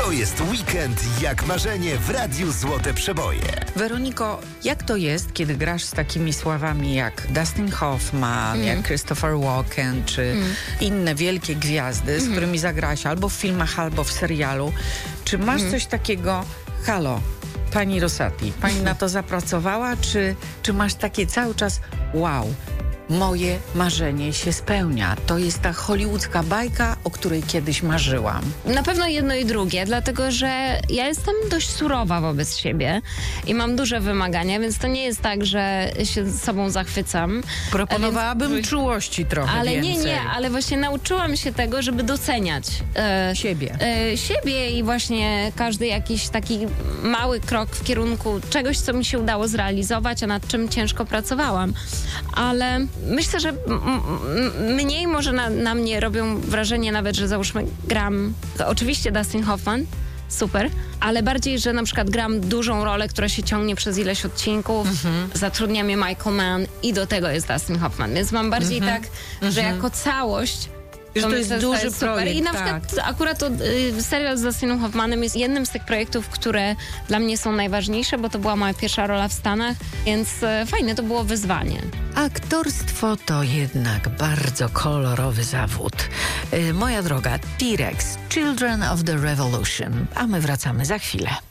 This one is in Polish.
To jest weekend jak marzenie w Radiu Złote Przeboje. Weroniko, jak to jest, kiedy grasz z takimi sławami jak Dustin Hoffman, jak Christopher Walken, czy inne wielkie gwiazdy, z którymi zagrałaś albo w filmach, albo w serialu. Czy masz coś takiego, halo, pani Rosati, pani na to zapracowała, czy masz takie cały czas, wow, moje marzenie się spełnia. To jest ta hollywoodzka bajka, o której kiedyś marzyłam. Na pewno jedno i drugie, dlatego że ja jestem dość surowa wobec siebie i mam duże wymagania, więc to nie jest tak, że się sobą zachwycam. Proponowałabym czułości trochę Ale więcej. nie, ale właśnie nauczyłam się tego, żeby doceniać siebie i właśnie każdy jakiś taki mały krok w kierunku czegoś, co mi się udało zrealizować, a nad czym ciężko pracowałam. Ale myślę, że mniej może na mnie robią wrażenie nawet, że załóżmy gram, oczywiście Dustin Hoffman, super, ale bardziej, że na przykład gram dużą rolę, która się ciągnie przez ileś odcinków, zatrudnia mnie Michael Mann i do tego jest Dustin Hoffman, więc mam bardziej tak, że jako całość Że to jest duży super. projekt, I na przykład akurat to, serial z Dustinem Hoffmanem jest jednym z tych projektów, które dla mnie są najważniejsze, bo to była moja pierwsza rola w Stanach, więc fajne to było wyzwanie. Aktorstwo to jednak bardzo kolorowy zawód. Moja droga, T-Rex, Children of the Revolution, a my wracamy za chwilę.